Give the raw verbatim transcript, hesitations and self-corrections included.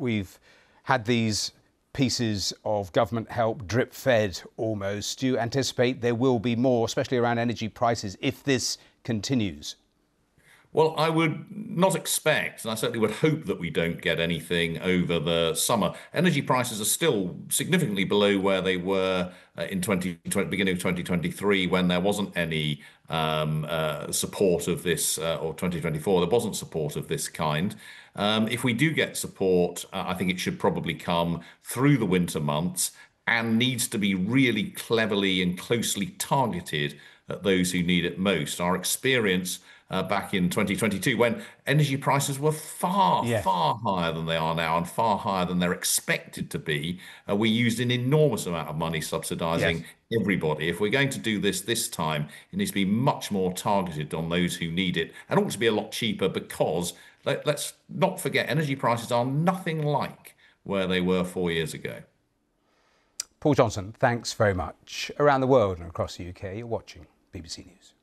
we've had these pieces of government help drip-fed almost. Do you anticipate there will be more, especially around energy prices, if this continues? Well, I would not expect, and I certainly would hope that we don't get anything over the summer. Energy prices are still significantly below where they were uh, in twenty twenty, beginning of twenty twenty-three, when there wasn't any um, uh, support of this, uh, or twenty twenty-four, there wasn't support of this kind. Um, if we do get support, uh, I think it should probably come through the winter months and needs to be really cleverly and closely targeted at those who need it most. Our experience Uh, back in twenty twenty-two, when energy prices were far, Yeah. far higher than they are now and far higher than they're expected to be. Uh, we used an enormous amount of money subsidizing Yes. everybody. If we're going to do this this time, it needs to be much more targeted on those who need it, and ought to be a lot cheaper, because let, let's not forget, energy prices are nothing like where they were four years ago. Paul Johnson, thanks very much. Around the world and across the U K, you're watching B B C News.